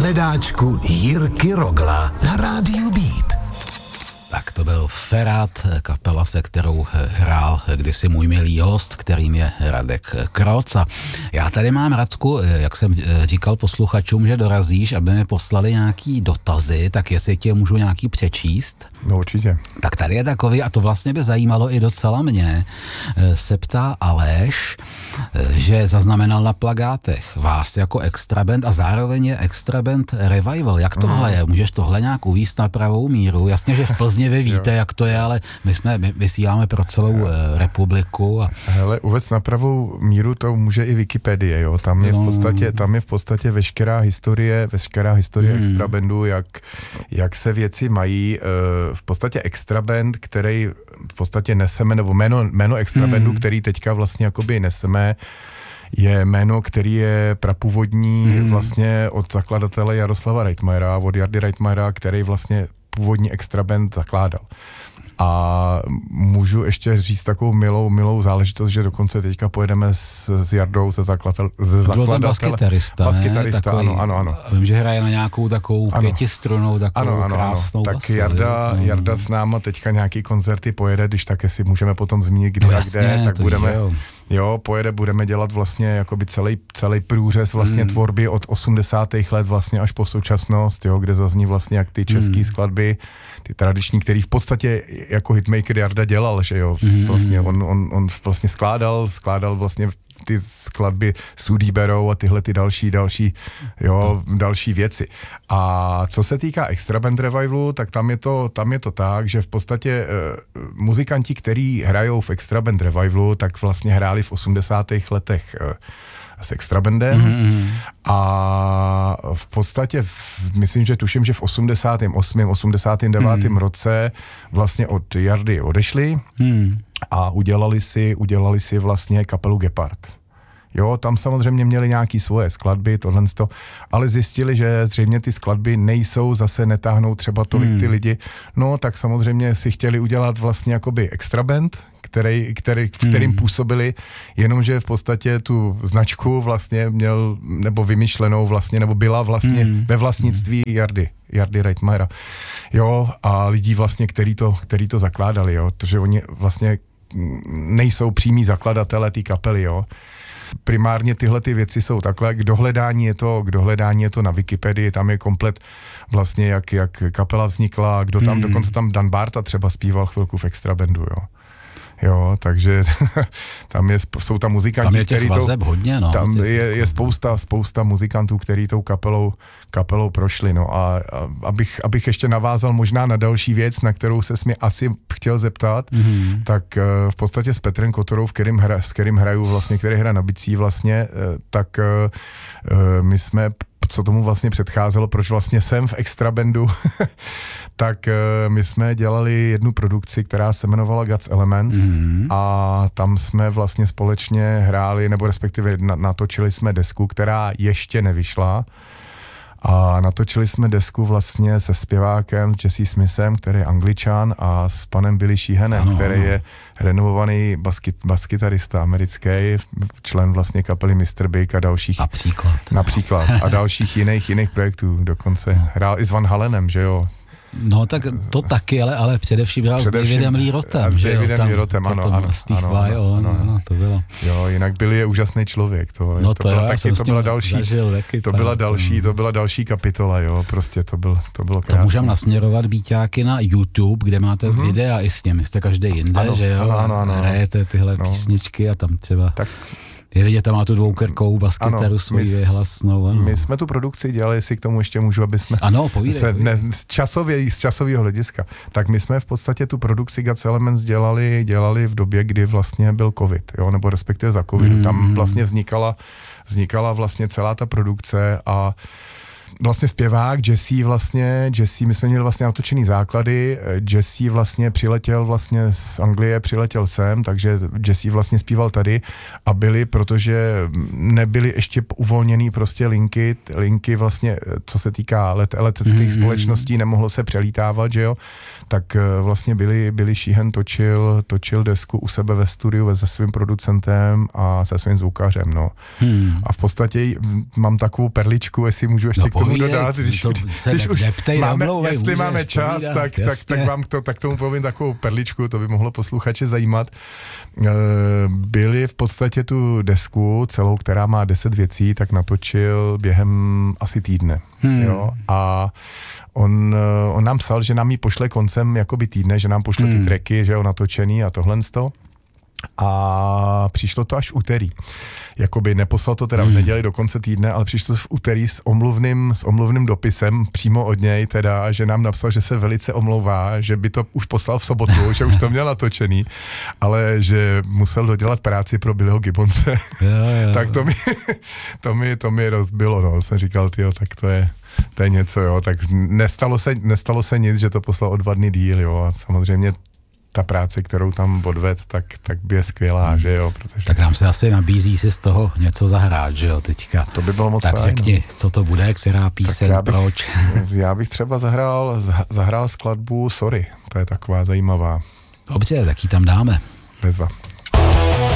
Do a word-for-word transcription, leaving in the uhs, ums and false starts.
hledáčku Jirky Rogla na rádiu Beat. Tak to byl Ferát, kapela, se kterou hrál kdysi můj milý host, kterým je Radek Kroc. A já tady mám, Radku, jak jsem říkal posluchačům, že dorazíš, aby mi poslali nějaký dotazy, tak jestli tě můžu nějaký přečíst. No určitě. Tak tady je takový, a to vlastně by zajímalo i docela mě, se ptá Aleš, že zaznamenal na plakátech vás jako extra band a zároveň je extra band Revival. Jak tohle mm. je? Můžeš tohle nějak uvést na pravou míru? Jasně, že v Plzni vy víte, jo. jak to je, ale my jsme, my vysíláme pro celou jo. republiku. A... Hele, uvést na pravou míru to může i Wikipedie, jo. Tam je no. v podstatě, tam je v podstatě veškerá historie, veškerá historie hmm. extra bandu, jak, jak se věci mají. V podstatě extra band, který v podstatě neseme, nebo jméno, jméno extra bandu, hmm. který teďka vlastně jakoby neseme, je jméno, který je prapůvodní hmm. vlastně od zakladatele Jaroslava Reitmayera, od Jardy Reitmayera, který vlastně původní extra band zakládal. A můžu ještě říct takovou milou, milou záležitost, že dokonce teďka pojedeme s, s Jardou ze, zakladatel, ze zakladatele. Baskytarista, Baskytarista, ano, ano, ano. Vím, že hraje na nějakou takovou ano. pětistrunou, takovou ano, ano, krásnou ano. Tak basu, Jarda, Jarda s náma teďka nějaký koncerty pojede, když tak si můžeme potom zmínit, kde no a kde, tak budeme... Jo. Jo, pojede, budeme dělat vlastně jakoby celý, celý průřez vlastně mm. tvorby od osmdesátých let vlastně až po současnost, jo, kde zazní vlastně jak ty český mm. skladby, ty tradiční, který v podstatě jako hitmaker Jarda dělal, že jo, mm. vlastně on, on, on vlastně skládal, skládal vlastně ty skladby s Udi Berou a tyhle ty další, další, jo, další věci. A co se týká extra band revivalu, tak tam je to, tam je to tak, že v podstatě uh, muzikanti, kteří hrajou v extra band revivalu, tak vlastně hráli v osmdesátých letech uh, s extra bandem mm-hmm. a v podstatě, v, myslím, že tuším, že v osmdesátém osmém osmdesátém devátém mm. roce vlastně od Jardy odešli mm. a udělali si, udělali si vlastně kapelu Gepard. Jo, tam samozřejmě měli nějaký svoje skladby, tohle, ale zjistili, že zřejmě ty skladby nejsou, zase netáhnou třeba tolik hmm. ty lidi, no tak samozřejmě si chtěli udělat vlastně jakoby extra band, který, který, v kterým hmm. působili, jenomže v podstatě tu značku vlastně měl, nebo vymyšlenou vlastně, nebo byla vlastně hmm. ve vlastnictví Jardy, Jardy Reitmayera. Jo, a lidí vlastně, který to, který to zakládali, jo, protože oni vlastně nejsou přímí zakladatelé té kapely, jo. Primárně tyhle ty věci jsou takhle, k dohledání je to, k dohledání je to na Wikipedii, tam je komplet vlastně, jak, jak kapela vznikla, kdo tam, hmm. dokonce tam Dan Barta třeba zpíval chvilku v extra bandu, jo. Jo, takže tam je, jsou tam muzikanti, tam je těch vazeb to, hodně, no. Tam je, je spousta, spousta muzikantů, který tou kapelou, kapelou prošli, no a, a abych, abych ještě navázal možná na další věc, na kterou ses mi asi chtěl zeptat, mm-hmm. tak uh, v podstatě s Petrem Kotorou, v kterým hra, s kterým hraju vlastně, který hra na bicí vlastně, uh, tak uh, my jsme, co tomu vlastně předcházelo, proč vlastně jsem v extra bandu, tak uh, my jsme dělali jednu produkci, která se jmenovala God's Elements mm-hmm. a tam jsme vlastně společně hráli, nebo respektive natočili jsme desku, která ještě nevyšla. A natočili jsme desku vlastně se zpěvákem Jesse Smithem, který je Angličan, a s panem Billy Sheehanem, ano, který ano. je renovovaný baskyt, baskytarista americký, člen vlastně kapely mister Big a dalších. Například. Například. A dalších jiných, jiných projektů. Dokonce hrál i s Van Halenem, že jo. No tak to taky, ale, ale především hrál s Davidem Lee Rothem. S Davidem Lee Rothem, ano, ano, ano, ano, ano, ano, to bylo. Jo, jinak Billy je úžasný člověk. To, no to, to, byla já taky, to byla další, taky to byla další, to byla další kapitola, jo, prostě to, byl, to bylo krásné. To můžeme nasměrovat Bíťáky na YouTube, kde máte mm-hmm. videa i s nimi, jste každý jinde, ano, že jo, ano, ano, ano, hrajete tyhle no. písničky a tam třeba... Tak, je vidět, tam má tu dvoukrkou baskytaru svoji hlasnou. Ano. My jsme tu produkci dělali, jestli k tomu ještě můžu, aby jsme ano, povídej, se ne, z, časově, z časového hlediska, tak my jsme v podstatě tu produkci God's Elements dělali, dělali v době, kdy vlastně byl covid, jo, nebo respektive za covid. Mm. Tam vlastně vznikala, vznikala vlastně celá ta produkce a vlastně zpěvák Jesse vlastně, Jesse, my jsme měli vlastně natočený základy, Jesse vlastně přiletěl vlastně z Anglie, přiletěl sem, takže Jesse vlastně zpíval tady a byli, protože nebyly ještě uvolněný prostě linky, linky vlastně, co se týká let, leteckých mm-hmm. společností, nemohlo se přelítávat, že jo, tak vlastně Billy, Billy Sheehan točil, točil desku u sebe ve studiu se svým producentem a se svým zvukařem, no. Hmm. A v podstatě mám takovou perličku, jestli můžu ještě no, k tomu tomu Povídej, dodat, když, to se když už neptej, máme, nemlouvej, jestli můžeš máme čas, povídat, tak, tak, tak vám to, tak tomu povím takovou perličku, to by mohlo posluchače zajímat. Byli v podstatě tu desku celou, která má deset věcí, tak natočil během asi týdne. Hmm. Jo? A on, on nám psal, že nám ji pošle koncem jakoby týdne, že nám pošle hmm. ty tracky, že jo, natočený a tohle to. A přišlo to až v úterý. Jakoby neposlal to teda v neděli do konce týdne, ale přišlo to v úterý s omluvným, s omluvným dopisem přímo od něj, teda, že nám napsal, že se velice omlouvá, že by to už poslal v sobotu, že už to měl natočený, ale že musel dodělat práci pro Billyho Gibbonse. Jo, jo. Tak to mi, to mi, to mi rozbilo, no. Jsem říkal, tyjo, tak to je, to je něco, jo. Tak nestalo se, nestalo se nic, že to poslal o dva dny díl, jo. A samozřejmě ta práce, kterou tam odved, tak, tak by je skvělá, hmm. že jo? Protože... Tak nám se asi nabízí si z toho něco zahrát, že jo, teďka. To by bylo moc tak fajn. Tak řekni, co to bude, která píseň, já bych, proč? Já bych třeba zahrál, zahrál skladbu Sorry, to je taková zajímavá. Dobře, tak ji tam dáme. Bezva.